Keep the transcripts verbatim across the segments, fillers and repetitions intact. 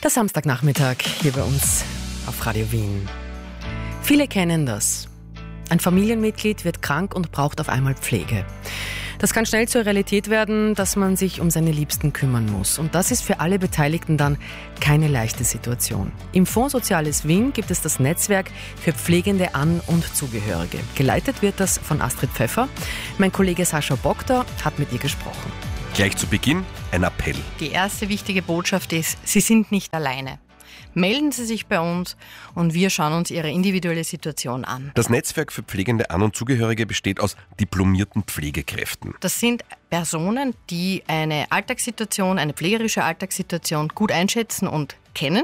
Der Samstagnachmittag hier bei uns auf Radio Wien. Viele kennen das. Ein Familienmitglied wird krank und braucht auf einmal Pflege. Das kann schnell zur Realität werden, dass man sich um seine Liebsten kümmern muss. Und das ist für alle Beteiligten dann keine leichte Situation. Im Fonds Soziales Wien gibt es das Netzwerk für pflegende An- und Zugehörige. Geleitet wird das von Astrid Pfeffer. Mein Kollege Sascha Bogda hat mit ihr gesprochen. Gleich zu Beginn ein Appell. Die erste wichtige Botschaft ist, Sie sind nicht alleine. Melden Sie sich bei uns und wir schauen uns Ihre individuelle Situation an. Das Netzwerk für pflegende An- und Zugehörige besteht aus diplomierten Pflegekräften. Das sind Personen, die eine Alltagssituation, eine pflegerische Alltagssituation gut einschätzen und kennen.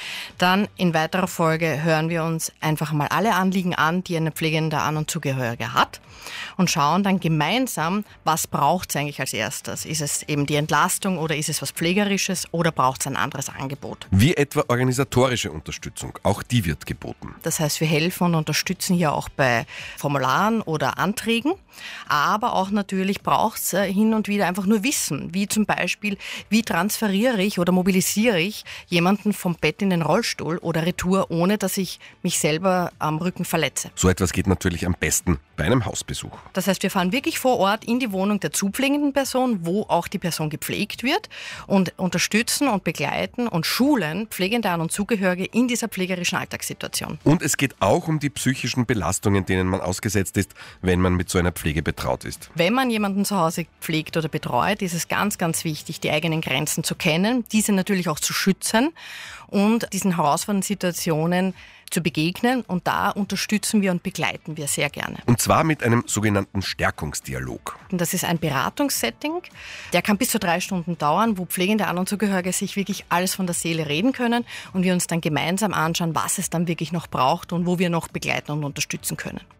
Dann in weiterer Folge hören wir uns einfach mal alle Anliegen an, die eine pflegende An- und Zugehörige hat und schauen dann gemeinsam, was braucht es eigentlich als erstes. Ist es eben die Entlastung oder ist es was Pflegerisches oder braucht es ein anderes Angebot? Wie etwa organisatorische Unterstützung, auch die wird geboten. Das heißt, wir helfen und unterstützen hier auch bei Formularen oder Anträgen, aber auch natürlich braucht es hin und wieder einfach nur Wissen, wie zum Beispiel, wie transferiere ich oder mobilisiere ich jemanden vom Bett in den Rollstuhl oder retour, ohne dass ich mich selber am Rücken verletze. So etwas geht natürlich am besten bei einem Hausbesuch. Das heißt, wir fahren wirklich vor Ort in die Wohnung der zupflegenden Person, wo auch die Person gepflegt wird und unterstützen und begleiten und schulen pflegende An- und Zugehörige in dieser pflegerischen Alltagssituation. Und es geht auch um die psychischen Belastungen, denen man ausgesetzt ist, wenn man mit so einer Pflege betraut ist. Wenn man jemanden zu Hause pflegt oder betreut, ist es ganz, ganz wichtig, die eigenen Grenzen zu kennen, diese natürlich auch zu schützen und diesen herausfordernden Situationen zu begegnen. Und da unterstützen wir und begleiten wir sehr gerne. Und zwar mit einem sogenannten Stärkungsdialog. Und das ist ein Beratungssetting, der kann bis zu drei Stunden dauern, wo pflegende An- und Zugehörige sich wirklich alles von der Seele reden können und wir uns dann gemeinsam anschauen, was es dann wirklich noch braucht und wo wir noch begleiten und unterstützen können.